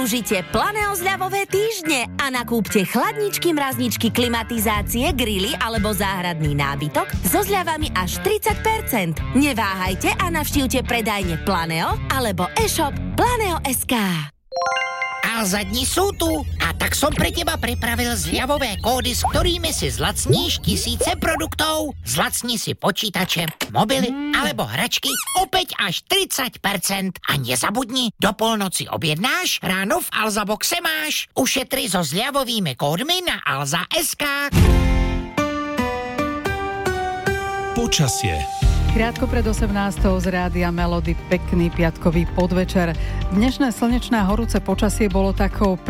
Využite Planeo zľavové týždne a nakúpte chladničky, mrazničky, klimatizácie, grily alebo záhradný nábytok so zľavami až 30%. Neváhajte a navštívte predajne Planeo alebo e-shop Planeo.sk. Alza dni sú tu a tak som pre teba pripravil zľavové kódy, s ktorými si zlacníš tisíce produktov. Zlacni si počítače, mobily alebo hračky opäť až 30%. A nezabudni, do polnoci objednáš, ráno v Alza Boxe máš. Ušetri so zľavovými kódmi na Alza.sk. Počasie. Krátko pred 18. z rádia Melody, pekný piatkový podvečer. Dnešné slnečné horúce počasie bolo takou